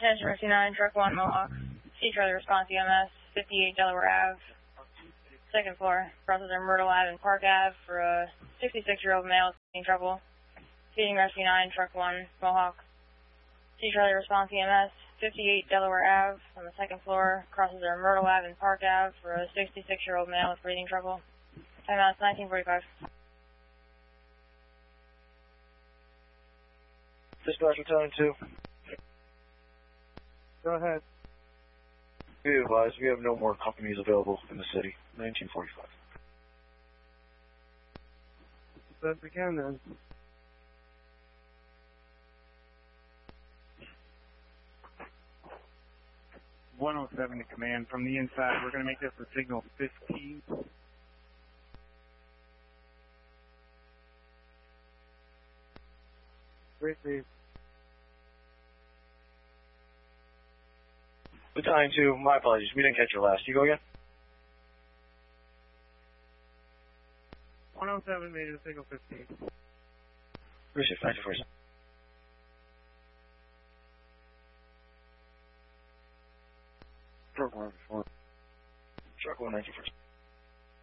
Attention, Rescue 9, Truck 1, Mohawk. C Charlie response EMS, 58 Delaware Ave, second floor. Crosses are Myrtle Ave and Park Ave for a 66-year-old male in trouble. Feeding Rescue 9, Truck 1, Mohawk. C Charlie response EMS, 58 Delaware Ave on the second floor. Crosses are Myrtle Ave and Park Ave for a 66-year-old male with breathing trouble. Timeout 1945. Dispatch returning 2. Go ahead. Be advised, we have no more companies available in the city. 1945. Let's begin then. (107) to command. From the inside, we're going to make this a signal 15. Receive. Battalion 2, my apologies, we didn't catch your last. You go again? 107 made it a signal 15. Receive, 94. Truck 1, 94. Truck 1, 94.